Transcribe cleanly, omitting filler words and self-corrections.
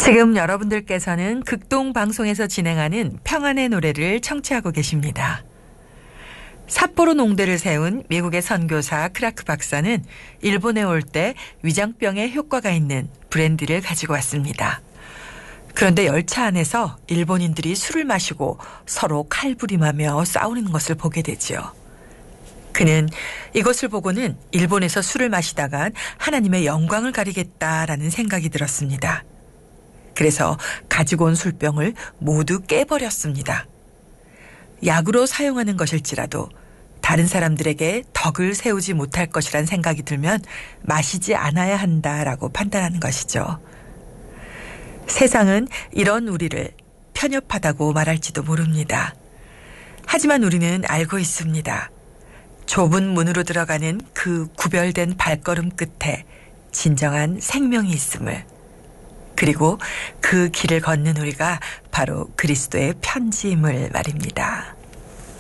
지금 여러분들께서는 극동 방송에서 진행하는 평안의 노래를 청취하고 계십니다. 삿포로 농대를 세운 미국의 선교사 크라크 박사는 일본에 올 때 위장병에 효과가 있는 브랜디를 가지고 왔습니다. 그런데 열차 안에서 일본인들이 술을 마시고 서로 칼부림하며 싸우는 것을 보게 되지요. 그는 이것을 보고는 일본에서 술을 마시다간 하나님의 영광을 가리겠다라는 생각이 들었습니다. 그래서 가지고 온 술병을 모두 깨버렸습니다. 약으로 사용하는 것일지라도 다른 사람들에게 덕을 세우지 못할 것이란 생각이 들면 마시지 않아야 한다라고 판단하는 것이죠. 세상은 이런 우리를 편협하다고 말할지도 모릅니다. 하지만 우리는 알고 있습니다. 좁은 문으로 들어가는 그 구별된 발걸음 끝에 진정한 생명이 있음을. 그리고 그 길을 걷는 우리가 바로 그리스도의 편지임을 말입니다.